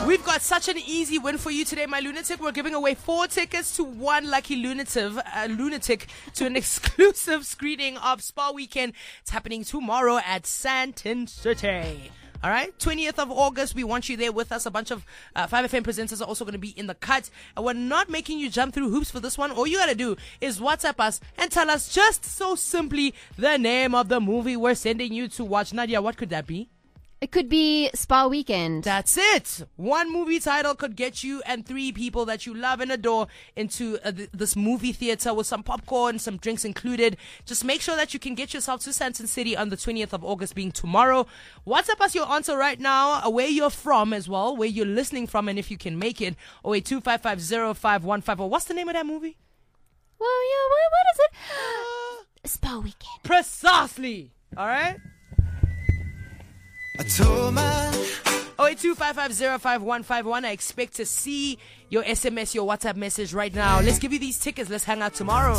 We've got such an easy win for you today, my lunatic. We're giving away 4 tickets to one lucky lunatic to an exclusive screening of Spa Weekend. It's happening tomorrow at Sandton City. All right, 20th of August, we want you there with us. A bunch of 5FM presenters are also going to be in the cut. And we're not making you jump through hoops for this one. All you got to do is WhatsApp us and tell us just so simply the name of the movie we're sending you to watch. Nadia, what could that be? It could be Spa Weekend. That's it. One movie title could get you and 3 people that you love and adore into this movie theater with some popcorn, some drinks included. Just make sure that you can get yourself to Sandton City on the 20th of August, being tomorrow. WhatsApp us your answer right now, where you're from as well, where you're listening from, and if you can make it. 0825505154. What's the name of that movie? Well, yeah, what is it? Spa Weekend. Precisely. All right? 0825505151. I expect to see your SMS, your WhatsApp message right now. Let's give you these tickets. Let's hang out tomorrow.